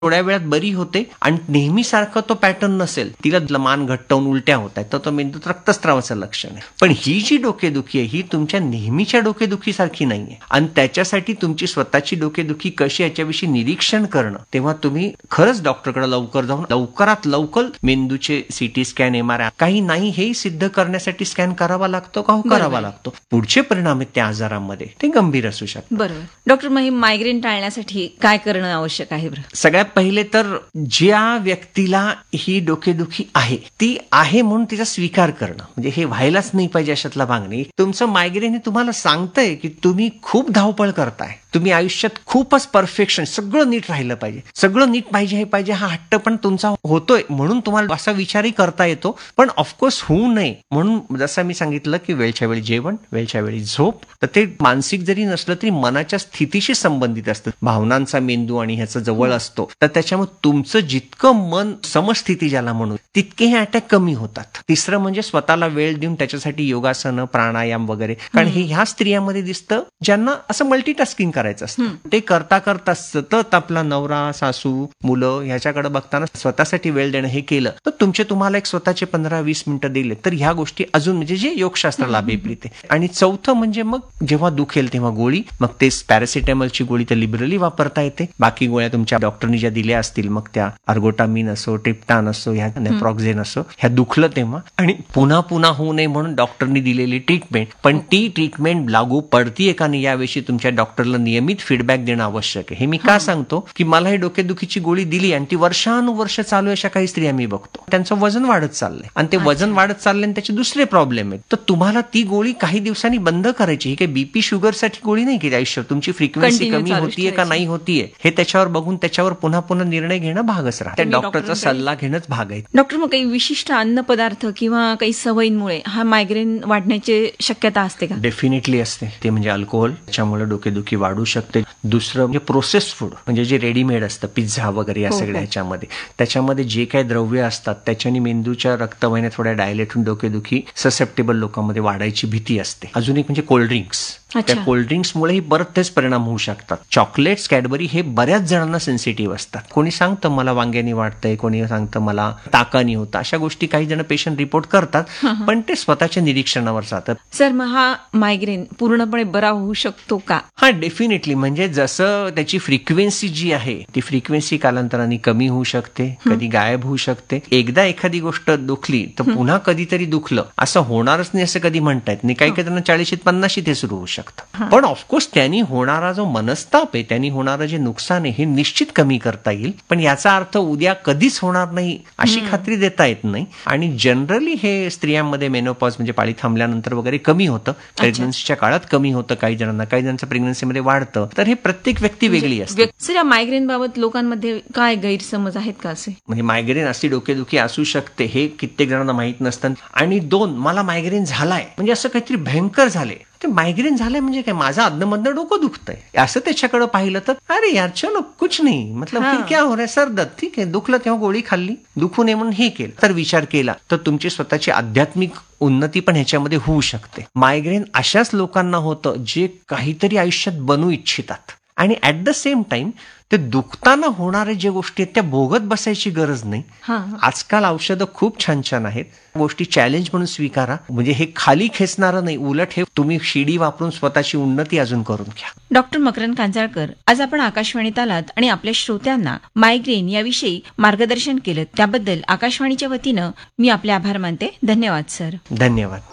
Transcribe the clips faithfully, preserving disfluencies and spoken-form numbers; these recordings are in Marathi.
थोड्या वेळात बरी होते आणि नेहमीसारखं तो पॅटर्न नसेल, तिला मान घट्टवून उलट्या होत आहेत, तर तो मेंदूत रक्तस्रावाचं लक्षण आहे. पण ही जी डोकेदुखी आहे ही तुमच्या नेहमीच्या डोकेदुखी सारखी नाहीये आणि त्याच्यासाठी तुमची स्वतःची डोकेदुखी कशी याच्याविषयी निरीक्षण करणं, तेव्हा तुम्ही खरंच डॉक्टरकडे लवकर जाऊन लवकरात लवकर मेंदूचे CT scan, M R I काही नाही हेही सिद्ध करण्यासाठी स्कॅन करावा लागतो का? हो, करावा लागतो. पुढचे परिणाम आहेत त्या आजारामध्ये ते गंभीर असू शकतात. बरोबर. डॉक्टर, मग मायग्रेन टाळण्यासाठी काय करणं आवश्यक आहे? सगळ्यात पहिले तर ज्या व्यक्तीला ही डोकेदुखी आहे ती आहे म्हणून तिचा स्वीकार करणं, म्हणजे हे व्हायलाच नाही पाहिजे अशातला भाग नाही. तुमचं मायग्रेन हे तुम्हाला सांगतंय की तुम्ही खूप धावपळ करताय, तुम्ही आयुष्यात खूपच परफेक्शन, सगळं नीट राहिलं पाहिजे, सगळं नीट पाहिजे, हे पाहिजे, हा हट्ट पण तुमचा होतोय म्हणून तुम्हाला असा विचारही करता येतो. पण ऑफकोर्स होऊ नये म्हणून जसं मी सांगितलं की वेळच्या वेळी जेवण, वेळच्या वेळी झोप, तर ते मानसिक जरी नसलं तरी मनाच्या स्थितीशी संबंधित असतं. भावनांचा मेंदू आणि ह्याचा जवळ असतो, तर त्याच्यामुळे तुमचं जितकं मन समस्थिती ज्याला म्हणू तितके हे अटॅक कमी होतात. तिसरं म्हणजे स्वतःला वेळ देऊन त्याच्यासाठी योगासनं, प्राणायाम वगैरे, कारण हे ह्या स्त्रियांमध्ये दिसतं ज्यांना असं मल्टीटास्किंग करायचं असतं. ते करता करता सतत आपला नवरा, सासू, मुलं ह्याच्याकडे बघताना स्वतःसाठी वेळ देणं हे केलं तर तुमचे तुम्हाला एक स्वतःचे पंधरा वीस मिनिटं दिले तर ह्या गोष्टी अजून म्हणजे जे योगशास्त्राला अभिप्रेत आहे. आणि चौथं म्हणजे मग जेव्हा दुखेल तेव्हा गोळी, मग ते पॅरासिटामॉलची गोळी तर लिबरली वापरता येते. बाकी गोळ्या तुमच्या डॉक्टरनी ज्या दिल्या असतील, मग त्या अर्गोटामिन असो, ट्रिप्टान असो, ह्या नेप्रॉक्झेन असो, ह्या दुखलं तेव्हा, आणि पुन्हा पुन्हा होऊ नये म्हणून डॉक्टरनी दिलेली ट्रीटमेंट. पण ती ट्रीटमेंट लागू पडतीये का नाही याविषयी तुमच्या डॉक्टरला नियमित फीडबॅक देणं आवश्यक आहे. हे मी का सांगतो की मला हे डोकेदुखीची गोळी दिली आणि ती वर्षानुवर्ष चालू आहे, अशा काही स्त्रिया मी बघतो, त्यांचं वजन वाढत चाललंय आणि ते वजन वाढत चाललंय आणि त्याचे दुसरे प्रॉब्लेम आहेत. तर तुम्हाला ती गोळी काही दिवसांनी बंद करायची. ही काही बीपी शुगर साठी गोळी नाही की आयुष्यात तुमची फ्रिक्वेन्सी कमी होतीये का नाही होतीये हे त्याच्यावर बघून त्याच्यावर पुन्हा पुन्हा निर्णय घेणं भागच राहतं. त्या डॉक्टरचा सल्ला घेणंच भाग आहे. डॉक्टर, मग काही विशिष्ट अन्न पदार्थ किंवा काही सवयींमुळे हा मायग्रेन वाढण्याची शक्यता असते का? डेफिनेटली असते. ते म्हणजे अल्कोहोल, त्याच्यामुळे डोकेदुखी वाढू शकते. दुसरं म्हणजे प्रोसेस्ड फूड, म्हणजे जे रेडीमेड असतं, पिझ्झा वगैरे या सगळ्या ह्याच्यामध्ये त्याच्यामध्ये जे काही द्रव्य असतात त्याच्याने मेंदूच्या रक्तवाहिन्या थोड्या डायलेट होऊन डोकेदुखी ससेप्टेबल लोकांमध्ये वाढायची भीती असते. अजून एक म्हणजे कोल्ड्रिंक्स. त्या कोल्ड्रिंक्समुळेही बरेच परिणाम होऊ शकतात. चॉकलेट्स, कॅडबरी हे बऱ्याच जणांना सेन्सिटिव्ह असतात. कोणी सांगतं मला वांग्यानी वाटतंय, कोणी सांगतं मला ताकानी होतं, अशा गोष्टी काही जण पेशंट रिपोर्ट करतात, पण ते स्वतःच्या निरीक्षणावर जातात. सर, मग हा मायग्रेन पूर्णपणे बरा होऊ शकतो का? हा, डेफिनेटली. म्हणजे जसं त्याची फ्रिक्वेन्सी जी आहे ती फ्रिक्वेन्सी कालांतराने कमी होऊ शकते, कधी गायब होऊ शकते. एकदा एखादी गोष्ट दुखली तर पुन्हा कधीतरी दुखलं असं होणारच नाही असं कधी म्हणता येत नाही. काही काही जण चाळीशीत पन्नाशीत हे सुरू होऊ शकतं. पण ऑफकोर्स त्यांनी होणारा जो मनस्ताप आहे, त्यांनी होणारं जे नुकसान आहे हे निश्चित कमी करता येईल. पण याचा अर्थ उद्या कधीच होणार नाही अशी खात्री देता येत नाही. आणि जनरली हे स्त्रियांमध्ये मेनोपॉज म्हणजे पाळी थांबल्यानंतर वगैरे कमी होतं, प्रेग्नन्सीच्या काळात कमी होतं काही जणांना, काही जणांच्या प्रेग्नन्सीमध्ये वाढतं. तर हे प्रत्येक व्यक्ती वेगळी असते. सर, या मायग्रेन बाबत लोकांमध्ये काय गैरसमज आहेत का असे? म्हणजे मायग्रेन अशी डोकेदुखी असू शकते हे कित्येक जणांना माहित नसतं. आणि दोन, मला मायग्रेन झालाय म्हणजे असं काहीतरी भयंकर झाले, ते मायग्रेन झालंय म्हणजे काय, माझं अधनमधनं डोकं दुखतंय असं त्याच्याकडे पाहिलं तर अरे यार चलो कुछ नाही, मतलब फिर क्या हो रहा है सर दर्द, ठीक आहे, दुखलं तेव्हा गोळी खाल्ली, दुखू नये म्हणून हे केलं. तर विचार केला तर तुमची स्वतःची आध्यात्मिक उन्नती पण ह्याच्यामध्ये होऊ शकते. मायग्रेन अशाच लोकांना होतं जे काहीतरी आयुष्यात बनू इच्छितात आणि ऍट द सेम टाइम ते दुखताना होणारे जे गोष्टी आहेत त्या भोगत बसायची गरज नाही. आजकाल औषधं खूप छान छान आहेत, गोष्टी चॅलेंज म्हणून स्वीकारा. म्हणजे हे खाली खेचणारं नाही, उलट हे तुम्ही शिडी वापरून स्वतःची उन्नती अजून करून घ्या. डॉक्टर मकरंद कांजाळकर, आज आपण आकाशवाणीत आलात आणि आपल्या श्रोत्यांना मायग्रेन याविषयी मार्गदर्शन केलं, त्याबद्दल आकाशवाणीच्या वतीनं मी आपले आभार मानते. धन्यवाद सर. धन्यवाद.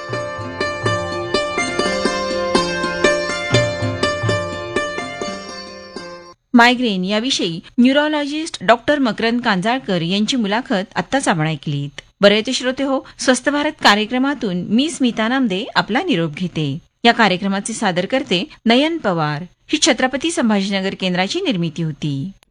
मायग्रेन याविषयी न्यूरोलॉजिस्ट डॉक्टर मकरंद कांजाळकर यांची मुलाखत आत्ताच आपण ऐकलीत. बरे ते श्रोते हो, स्वस्थ भारत कार्यक्रमातून मी स्मिता नामदे आपला निरोप घेते. या कार्यक्रमाचे सादर करते नयन पवार. ही छत्रपती संभाजीनगर केंद्राची निर्मिती होती.